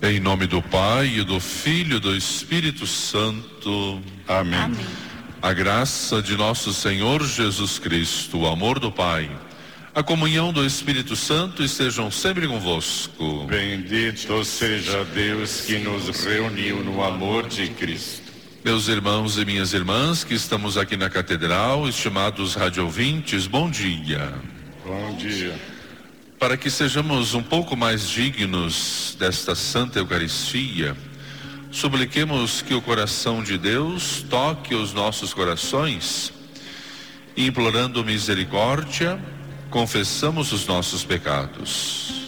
Em nome do Pai, e do Filho e do Espírito Santo. Amém. Amém. A graça de nosso Senhor Jesus Cristo, o amor do Pai, a comunhão do Espírito Santo estejam sempre convosco. Bendito seja Deus que nos reuniu no amor de Cristo. Meus irmãos e minhas irmãs que estamos aqui na Catedral, estimados radiovintes, bom dia. Bom dia. Para que sejamos um pouco mais dignos desta Santa Eucaristia, supliquemos que o coração de Deus toque os nossos corações e, implorando misericórdia, confessamos os nossos pecados.